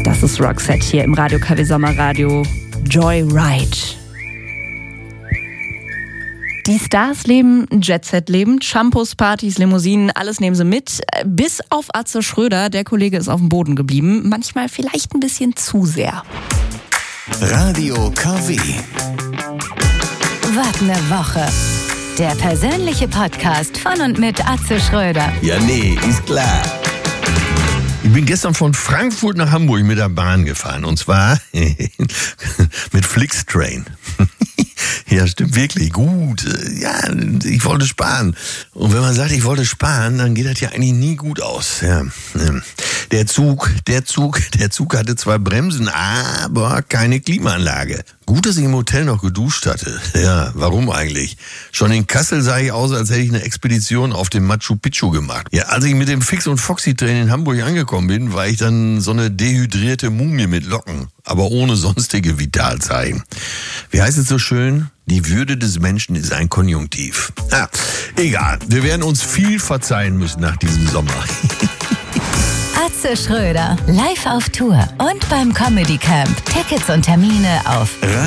Das ist Roxette hier im Radio KW Sommerradio. Joyride. Die Stars leben ein Jet-Set-Leben. Shampoos, Partys, Limousinen, alles nehmen sie mit. Bis auf Atze Schröder. Der Kollege ist auf dem Boden geblieben. Manchmal vielleicht ein bisschen zu sehr. Radio KW. Was ne Woche. Der persönliche Podcast von und mit Atze Schröder. Ja, nee, ist klar. Ich bin gestern von Frankfurt nach Hamburg mit der Bahn gefahren. Und zwar mit Flixtrain. Ja, stimmt wirklich. Gut. Ja, ich wollte sparen. Und wenn man sagt, ich wollte sparen, dann geht das ja eigentlich nie gut aus. Ja. Der Zug hatte zwar Bremsen, aber keine Klimaanlage. Gut, dass ich im Hotel noch geduscht hatte. Ja, warum eigentlich? Schon in Kassel sah ich aus, als hätte ich eine Expedition auf dem Machu Picchu gemacht. Ja, als ich mit dem Fix- und Foxy-Train in Hamburg angekommen bin, war ich dann so eine dehydrierte Mumie mit Locken, aber ohne sonstige Vitalzeichen. Wie heißt es so schön? Die Würde des Menschen ist ein Konjunktiv. Ja, egal. Wir werden uns viel verzeihen müssen nach diesem Sommer. Atze Schröder, live auf Tour und beim Comedy Camp. Tickets und Termine auf